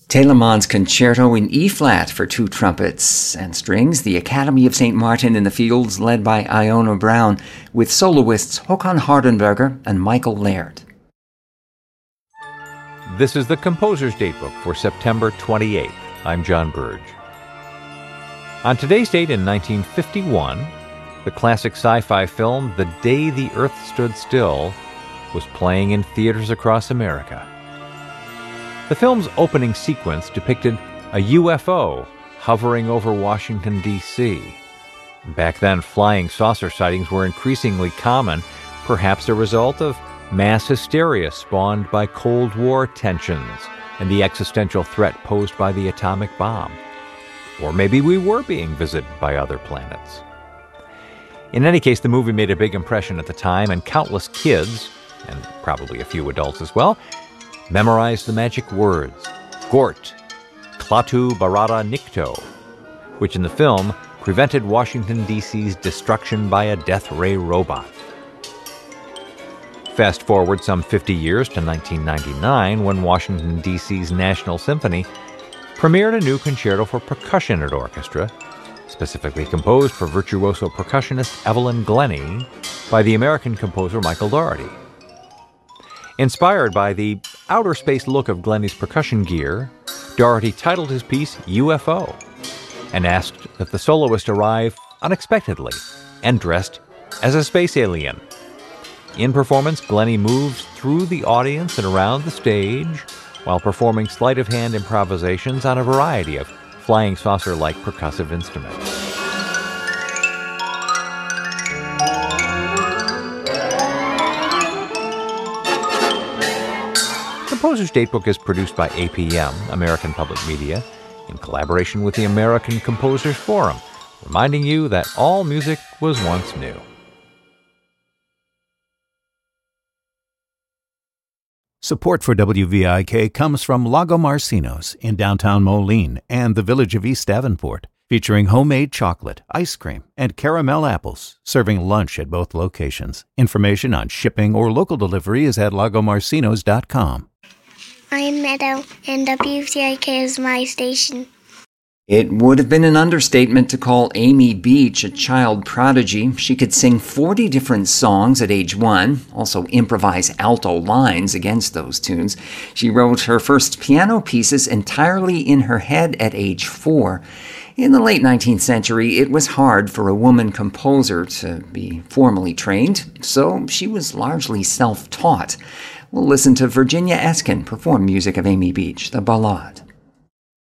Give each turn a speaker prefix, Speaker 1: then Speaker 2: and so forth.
Speaker 1: Telemann's Concerto in E-flat for two trumpets and strings, the Academy of St. Martin in the Fields, led by Iona Brown, with soloists Håkan Hardenberger and Michael Laird.
Speaker 2: This is the Composer's Datebook for September 28th. I'm John Burge. On today's date in 1951, the classic sci-fi film The Day the Earth Stood Still was playing in theaters across America. The film's opening sequence depicted a UFO hovering over Washington, D.C. Back then, flying saucer sightings were increasingly common, perhaps a result of mass hysteria spawned by Cold War tensions and the existential threat posed by the atomic bomb. Or maybe we were being visited by other planets. In any case, the movie made a big impression at the time, and countless kids, and probably a few adults as well, memorized the magic words, Gort, Klaatu Barada Nikto, which in the film prevented Washington, D.C.'s destruction by a death ray robot. Fast forward some 50 years to 1999, when Washington, D.C.'s National Symphony premiered a new concerto for percussion and orchestra, specifically composed for virtuoso percussionist Evelyn Glennie by the American composer Michael Daugherty. Inspired by the outer space look of Glennie's percussion gear, Daugherty titled his piece UFO and asked that the soloist arrive unexpectedly and dressed as a space alien. In performance, Glennie moves through the audience and around the stage while performing sleight-of-hand improvisations on a variety of flying saucer-like percussive instruments. Composer's Datebook is produced by APM, American Public Media, in collaboration with the American Composers Forum, reminding you that all music was once new.
Speaker 3: Support for WVIK comes from Lago Marcinos in downtown Moline and the village of East Davenport, featuring homemade chocolate, ice cream, and caramel apples, serving lunch at both locations. Information on shipping or local delivery is at lagomarcinos.com.
Speaker 4: I'm Meadow, and WVIK is my station.
Speaker 1: It would have been an understatement to call Amy Beach a child prodigy. She could sing 40 different songs at age 1, also improvise alto lines against those tunes. She wrote her first piano pieces entirely in her head at age 4. In the late 19th century, it was hard for a woman composer to be formally trained, so she was largely self-taught. We'll listen to Virginia Eskin perform music of Amy Beach, the Ballade.